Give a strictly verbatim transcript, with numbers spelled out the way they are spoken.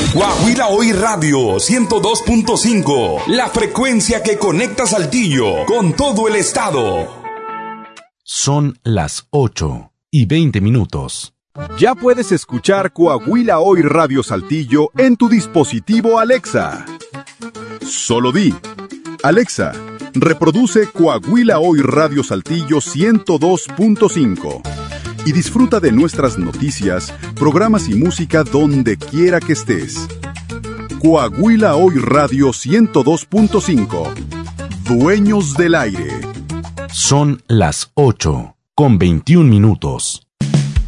Coahuila Hoy Radio ciento dos punto cinco, la frecuencia que conecta Saltillo con todo el estado. Son las ocho y veinte minutos. Ya puedes escuchar Coahuila Hoy Radio Saltillo en tu dispositivo Alexa. Solo di: Alexa, reproduce Coahuila Hoy Radio Saltillo ciento dos punto cinco y disfruta de nuestras noticias, programas y música donde quiera que estés. Coahuila Hoy Radio ciento dos punto cinco. Dueños del aire. Son las ocho con veintiún minutos.